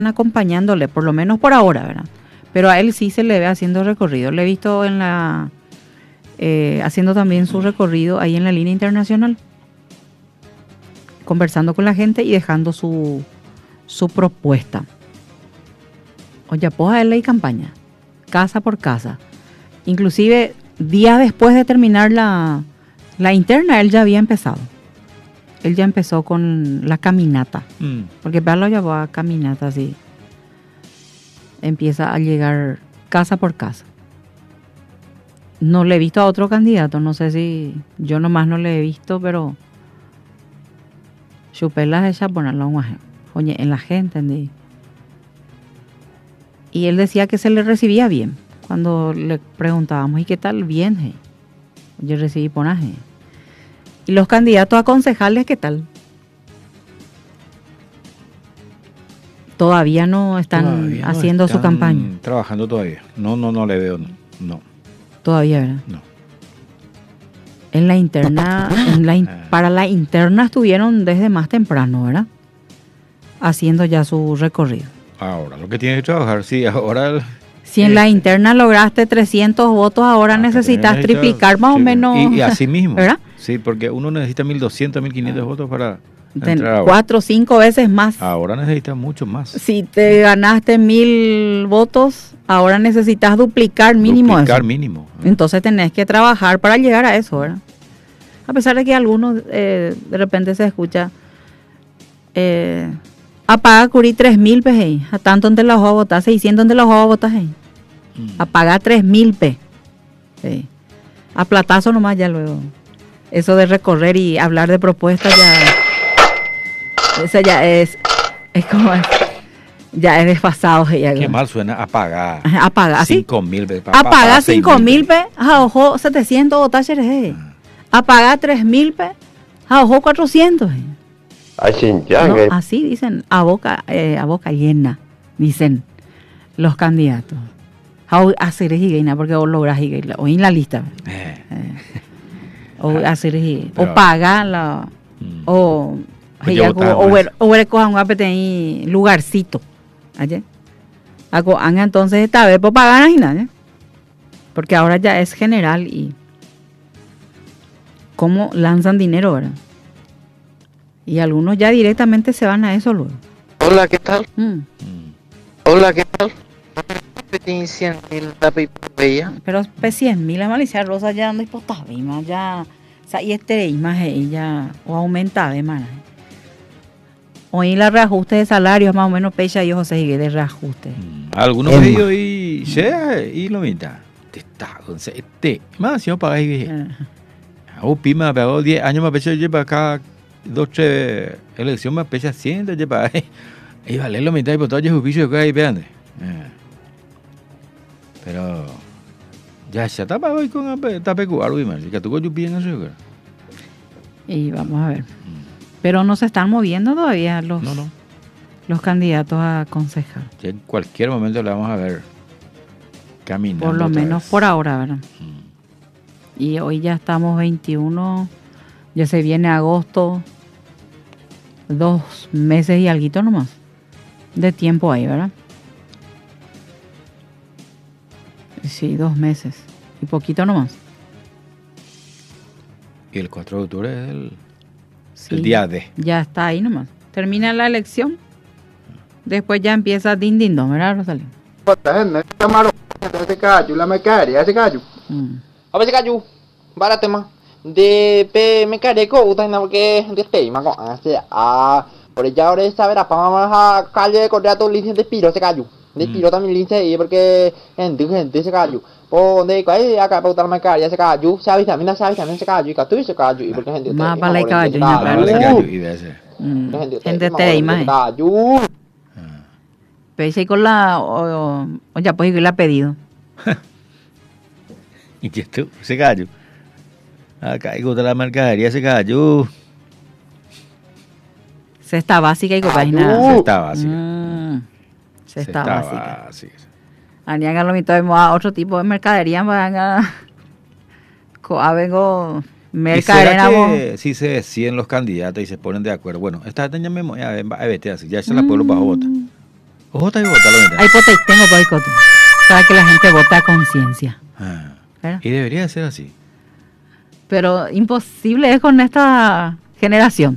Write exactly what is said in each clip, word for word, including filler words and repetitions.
acompañándole, por lo menos por ahora, ¿verdad? Pero a él sí se le ve haciendo recorrido. Le he visto en la eh, haciendo también su recorrido ahí en la línea internacional, conversando con la gente y dejando su, su propuesta. Oye, pues a él hay campaña, casa por casa. Inclusive días después de terminar la, la interna, él ya había empezado. Él ya empezó con la caminata, mm. porque Pablo ya va a caminata así. Empieza a llegar casa por casa. No le he visto a otro candidato, no sé si yo nomás no le he visto, pero chupelas ella ponerlo un oye, en la gente, ¿entendí? Y él decía que se le recibía bien. Cuando le preguntábamos, ¿y qué tal? Bien, hey. Yo recibí ponaje. Y los candidatos a concejales, ¿qué tal? Todavía no están todavía no haciendo están su campaña. Trabajando todavía. No, no, no le veo, no. no. Todavía, ¿verdad? No. En la interna, en la in, para la interna estuvieron desde más temprano, ¿verdad? Haciendo ya su recorrido. Ahora, lo que tiene que trabajar, sí, ahora... Si en la interna lograste trescientos votos, ahora necesitas triplicar más sí, o menos. Y, y así mismo, ¿verdad? Sí, porque uno necesita mil doscientos, mil quinientos ah. votos para Ten, entrar cuatro o cinco veces más. Ahora necesitas mucho más. Si te ganaste mil votos, ahora necesitas duplicar mínimo duplicar eso. mínimo. Entonces tenés que trabajar para llegar a eso, ¿verdad? A pesar de que algunos eh, de repente se escucha eh, apaga curí tres mil pe, a tanto donde la hoja votar, seiscientos donde la hoja votar, mm. a pagar tres mil pe. Sí. A platazo nomás ya luego. Eso de recorrer y hablar de propuestas ya, eso ya es, es como, ya es desfasado. Ya, qué mal suena apagar. Apagar, ¿sí? cinco mil pe. Apagar cinco mil pe, a ojo setecientos votar, apagar tres mil pe, a ojo cuatrocientos. No, así dicen, a boca, eh, a boca llena, dicen los candidatos. Hacer es porque vos lográs o en la lista. Eh. Eh. O hacer o pagar la mm. o o o cojan un apetito lugarcito. ¿Ayer? Hago entonces esta vez por pagar y nada. Porque ahora ya es general y cómo lanzan dinero ahora. Y algunos ya directamente se van a eso luego. Hola, ¿qué tal? Mm. Hola, ¿qué tal? Pero cien mil la malicia rosa ya no importa ya o sea y este imagen ya o aumenta de mana hoy la reajuste de salario más o menos pecha y José sigue de reajuste algunos pedidos y sea y lo mitad está este más si no pagas y o pima pero diez años más pecha lleva acá dos tres elecciones más pecha cien lleva y vale lo mitad y por todo el juicio que hay vean pero ya se está para hoy con tapecu algo y más que tú coño bien eso y vamos a ver pero no se están moviendo todavía los no, no. los candidatos a concejal ya en cualquier momento le vamos a ver caminando por lo menos vez. Por ahora, ¿verdad? Mm. Y hoy ya estamos veintiuno, ya se viene agosto, dos meses y alguito nomás de tiempo ahí, ¿verdad? Sí, dos meses. Y poquito nomás. Y el cuatro de octubre es el, sí, el día de. Ya está ahí nomás. Termina la elección. Después ya empieza din din don, ¿verdad, Rosalía? A ver, callo. Bárate más. De pe me careco, uta na porque de pe ma con hace a por ya ahora saber a para a calle contrato licencia de piro se callo. De piro también lince ahí porque gente gente se callo. Po de que acá para la calle se callo, sabes también sabes también se callo y que tú se callo y porque gente más vale callo y de ese. Gente te imagen. Callo. Pese con la o, o ya pues que la pedido. Y que tú se callo. Acá hay otra la mercadería se cayó. Cesta básica y cocaína. Cesta básica. Mm, cesta básica. básica. Harían lo mismo a otro tipo de mercadería. Van a. A vengo. Mercadería. Si se deciden los candidatos y se ponen de acuerdo. Bueno, esta ya me. Ya vete así. Ya se la pueblo para votar. Vota y vota, lo Hay pote, tengo boicot. Para que la gente vote a conciencia. Ah, y debería ser así. Pero imposible es con esta generación.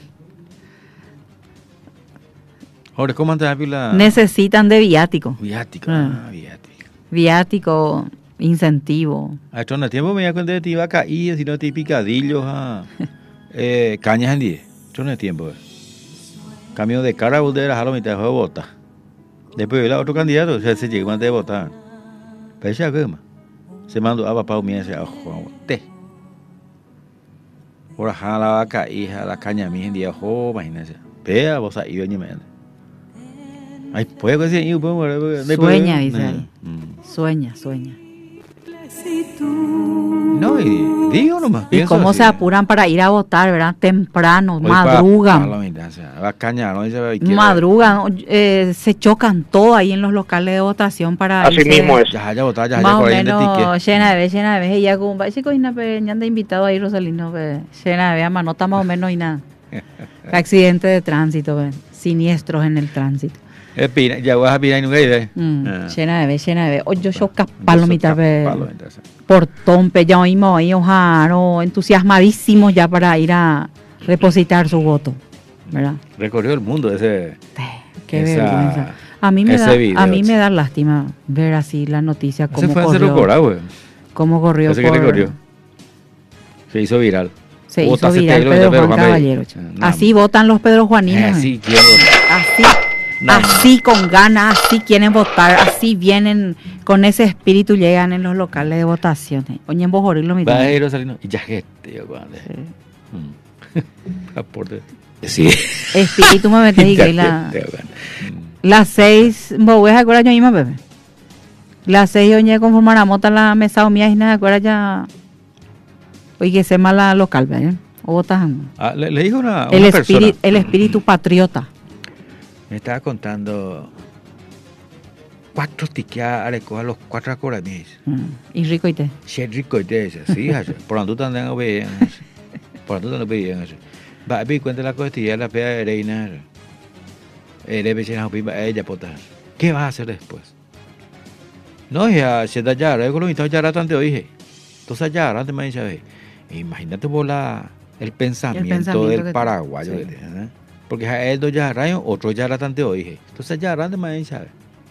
Ahora, ¿cómo anda la... Necesitan de viático. Viático, ah, ah viático. Viático, incentivo. A esto en el tiempo me di cuenta de ti iba a caer, si no te picadillos, ah, eh, cañas en día. Esto en el tiempo. Eh. Cambio de cara, vos debes dejarlo mitad de votar. Después el otro candidato se, se llegó antes de votar. Pero esa gama. Se mandó a papá mía ese ojo, te. Ahora jala la vaca hija la caña mía en día, ojo, imagínense. Vea, vos ahí venía me. Ay, puede que sea, sueña, dice ahí. Mm. Sueña, sueña. No, y digo nomás. Y cómo así, se apuran para ir a votar, ¿verdad? Temprano, hoy madrugan. Para, para la mitad, la caña, ¿no? Madrugan, eh, se chocan todo ahí en los locales de votación para así irse, mismo es. Ya, ya votar, ya, más ya o menos llena de vez, llena de vez. Y ya con ese coño, ya anda invitado ahí Rosalino, llena de vez, manota más o menos y nada. Accidente de tránsito, ¿ve? Siniestros en el tránsito. Espina, ya vas a pirar y nunca hay mm, ah. Llena de vez, llena de vez. Oye, yo choca palomita, portón, pe, ya oímos ahí, ojalá, entusiasmadísimos ya para ir a repositar su voto, ¿verdad? Recorrió el mundo ese. Qué esa, vergüenza. A mí me da, video, a mí me da lástima ver así la noticia cómo fue corrió. Cora, cómo corrió ese por, que recorrió. Se hizo viral. Se Vota hizo viral Pedro, Pedro Juan, Juan Caballero. No, así votan los Pedro Juaninos. Eh, así quiero. Así. No. Así con ganas, así quieren votar, así vienen con ese espíritu, llegan en los locales de votación. Oye, en Bojoril lo mismo. Va a ir Rosalino y ya gente, yo cuando. Aporte. Sí. Espíritu me mete y que la. Las seis, vos voy a acuerdas yo misma, bebé. Las seis, oye, conformar a mota la mesa o mía y nada, acuerdas ya. Oye, que se mala local, ¿verdad? O votas. Ah, le, le dijo una, una el persona. Espíritu, el espíritu patriota. Me estaba contando cuatro tiqueas arecos a los cuatro coramis. Mm. ¿Y rico y te? Sí, rico y te, sí, por donde tú también lo veías. Por donde tú también lo veías. Va a ver cuenta la costilla, la pega de reina. Le vecina a ella potas. ¿Qué vas a hacer después? No, ya se da ya, yo lo invito ya tanto dije. Entonces ya, antes me dice, imagínate por la el pensamiento, el pensamiento del paraguayo. Sí. ¿Eh? Porque a él dos ya rayos, otro ya tanto dije. Entonces ya grande me sabe.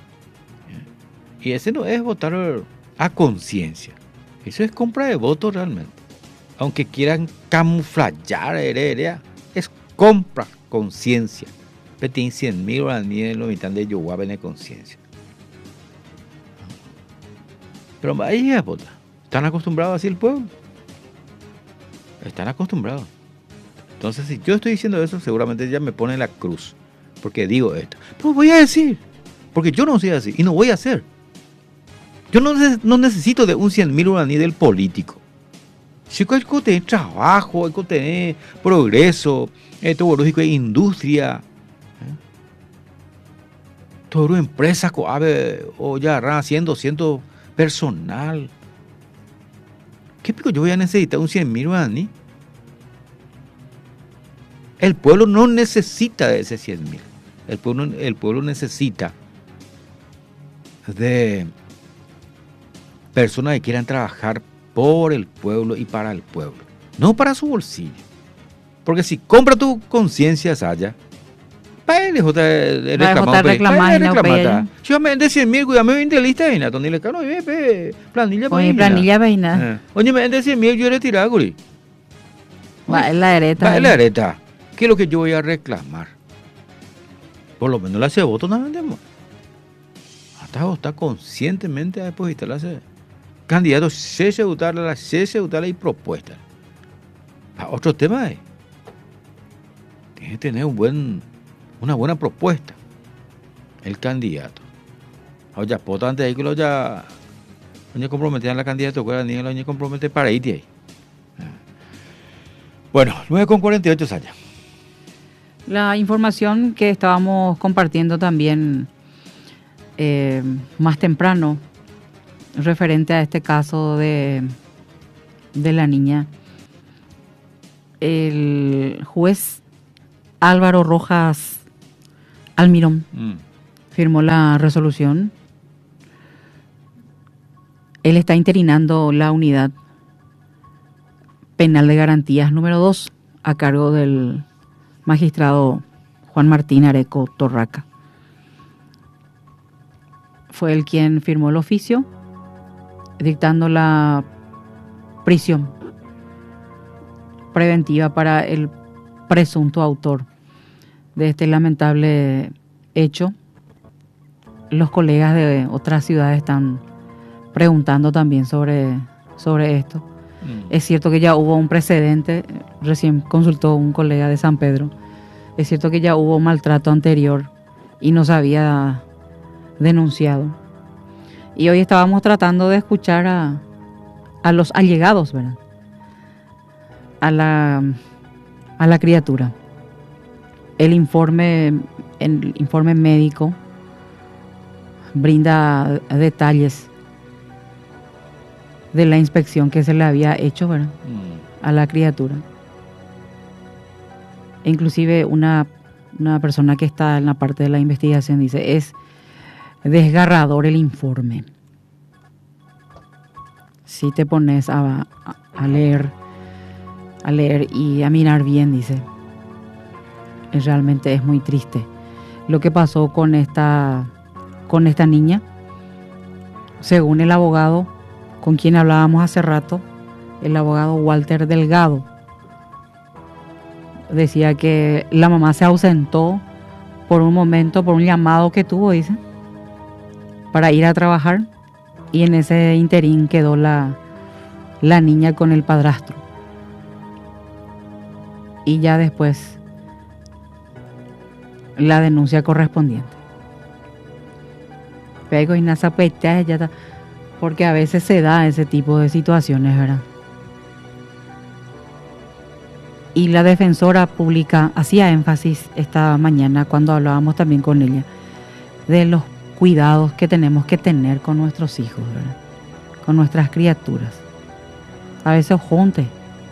Y ese no es votar a conciencia. Eso es compra de votos realmente. Aunque quieran camuflar, es compra conciencia. Pero tienen cien mil o ni lo mitad de yo de conciencia. Pero ahí es votar. Están acostumbrados así el pueblo. Están acostumbrados. Entonces, si yo estoy diciendo eso, seguramente ella me pone la cruz. Porque digo esto. Pero voy a decir. Porque yo no soy así. Y no voy a hacer. Yo no, no necesito de un cien mil uraní del político. Si hay que tener trabajo, hay que tener progreso, esto lógico, hay industria. ¿eh? Todo empresa, o ya cien, doscientos personal. ¿Qué pico yo voy a necesitar un cien mil uraní? El pueblo no necesita de ese cien mil. El pueblo, el pueblo necesita de personas que quieran trabajar por el pueblo y para el pueblo. No para su bolsillo. Porque si compra tu conciencia, Saya, para él es reclamar. Yo me de cien mil, cuidame veinte listas, y Tony le cano, planilla para Oye, planilla veina. Oye, me de cien mil, yo le tiraba, guri. Va, es la areta. Va, es la areta. ¿Qué es lo que yo voy a reclamar? Por lo menos la hace voto no vendemos. Hasta votar conscientemente a depositar la hace. Candidatos se se votar la se se votar y propuestas. Otro tema es tiene que tener un buen una buena propuesta el candidato. Oye, por antes de que lo ya no comprometían la candidatura, ni lo compromete para ir ahí. Bueno, nueve con cuarenta y ocho Saya. La información que estábamos compartiendo también eh, más temprano, referente a este caso de, de la niña, el juez Álvaro Rojas Almirón, mm. firmó la resolución. Él está interinando la unidad penal de garantías número dos a cargo del magistrado Juan Martín Areco Torraca. Fue él quien firmó el oficio dictando la prisión preventiva para el presunto autor de este lamentable hecho. Los colegas de otras ciudades están preguntando también sobre, sobre esto. Mm. Es cierto que ya hubo un precedente, recién consultó un colega de San Pedro, es cierto que ya hubo maltrato anterior y no se había denunciado. Y hoy estábamos tratando de escuchar a, a los allegados, ¿verdad? A la, a la criatura. El informe, el informe médico brinda detalles de la inspección que se le había hecho, ¿verdad? Mm. A la criatura. E inclusive una, una persona que está en la parte de la investigación dice, es desgarrador el informe. Si te pones a, a, a leer, a leer y a mirar bien, dice, realmente es muy triste lo que pasó con esta, con esta niña. Según el abogado con quien hablábamos hace rato, el abogado Walter Delgado, decía que la mamá se ausentó por un momento, por un llamado que tuvo, dice, para ir a trabajar, y en ese interín quedó la, la niña con el padrastro. Y ya después la denuncia correspondiente. Pero y nasa ya está, porque a veces se da ese tipo de situaciones, ¿verdad? Y la defensora pública hacía énfasis esta mañana cuando hablábamos también con ella de los cuidados que tenemos que tener con nuestros hijos, ¿verdad? Con nuestras criaturas. A veces junte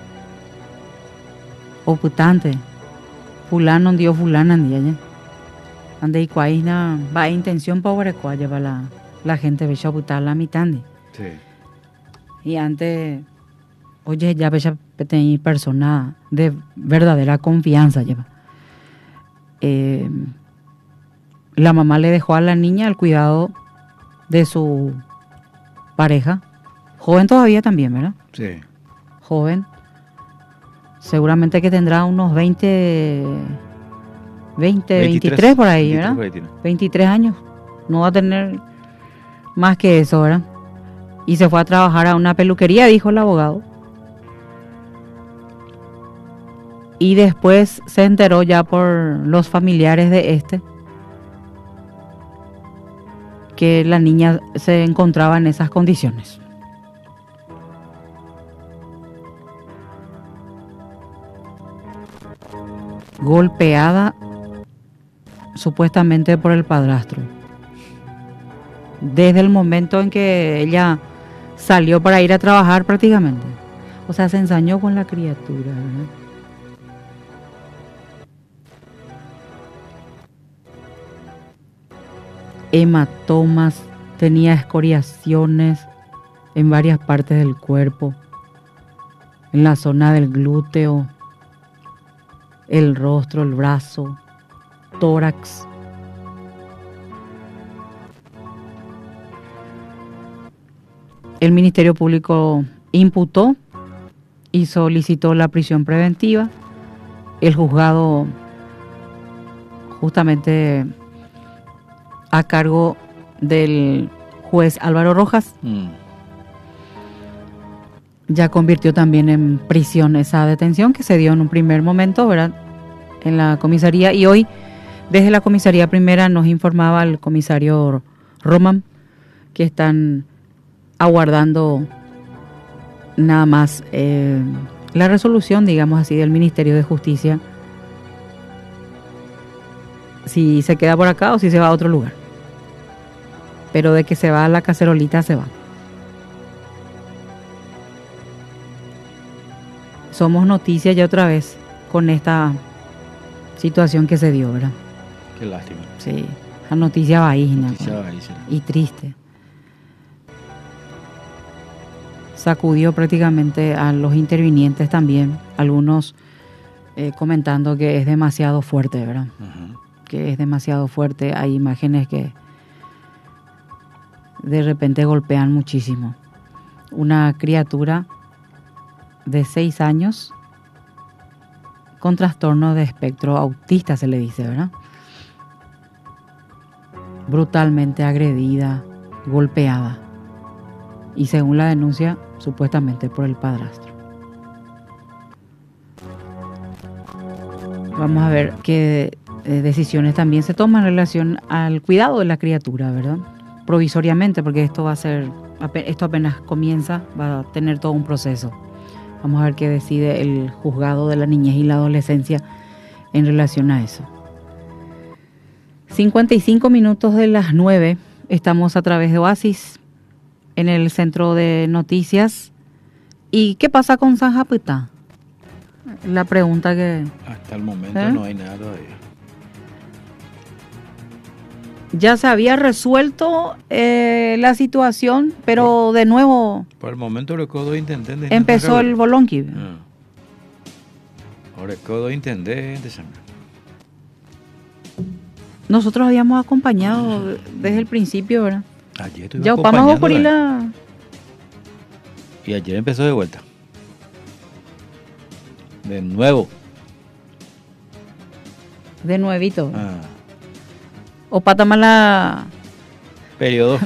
o putante fulano dio fulana andía ande y cuaina va intención pobre cuaya para la, la gente ve a putar la mitad. Sí. Y antes oye ya ve tenía persona de verdadera confianza lleva. Eh, la mamá le dejó a la niña al cuidado de su pareja, joven todavía también, ¿verdad? Sí. Joven, seguramente que tendrá unos veinte, veinte, veintitrés por ahí, ¿verdad? veintitrés años, no va a tener más que eso, ¿verdad? Y se fue a trabajar a una peluquería, dijo el abogado. Y después se enteró ya por los familiares de este que la niña se encontraba en esas condiciones. Golpeada supuestamente por el padrastro. Desde el momento en que ella salió para ir a trabajar prácticamente. O sea, se ensañó con la criatura, ¿verdad? Hematomas, tenía escoriaciones en varias partes del cuerpo, en la zona del glúteo, el rostro, el brazo, tórax. El Ministerio Público imputó y solicitó la prisión preventiva. El juzgado, justamente a cargo del juez Álvaro Rojas, mm. ya convirtió también en prisión esa detención que se dio en un primer momento, ¿verdad?, en la comisaría. Y hoy, desde la comisaría primera, nos informaba el comisario Roman que están aguardando nada más eh, la resolución, digamos así, del Ministerio de Justicia, si se queda por acá o si se va a otro lugar. Pero de que se va a la cacerolita, se va. Somos noticia ya otra vez con esta situación que se dio, ¿verdad? Qué lástima. Sí. La noticia va ahí, ¿no? Noticia va ahí, será. Y triste. Sacudió prácticamente a los intervinientes también, algunos eh, comentando que es demasiado fuerte, ¿verdad? Uh-huh. Que es demasiado fuerte. Hay imágenes que de repente golpean muchísimo. Una criatura de seis años con trastorno de espectro autista, se le dice, ¿verdad? Brutalmente agredida, golpeada. Y según la denuncia, supuestamente por el padrastro. Vamos a ver qué eh, decisiones también se toman en relación al cuidado de la criatura, ¿verdad? Provisoriamente, porque esto va a ser, esto apenas comienza, va a tener todo un proceso. Vamos a ver qué decide el juzgado de la niñez y la adolescencia en relación a eso. cincuenta y cinco minutos de las nueve, estamos a través de Oasis, en el centro de noticias. ¿Y qué pasa con San Japitá? La pregunta que... Hasta el momento ¿eh? No hay nada todavía. Ya se había resuelto eh, la situación, pero por, de nuevo... Por el momento recuerdo intendente... Empezó el bolonqui. Ah. Ahora recuerdo intendente... Nosotros habíamos acompañado desde el principio, ¿verdad? Ayer estuve ya acompañando. Por la... Y ayer empezó de vuelta. De nuevo. De nuevito. Ah. O para tomar la... Periodo.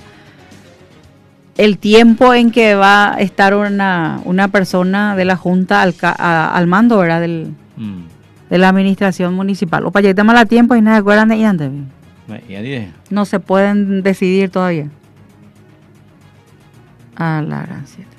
El tiempo en que va a estar una, una persona de la Junta al, a, al mando, ¿verdad? Del, mm. De la administración municipal. O para llegar más a tiempo y nada, ¿recuerdan de antes? No se pueden decidir todavía. A la gran siete.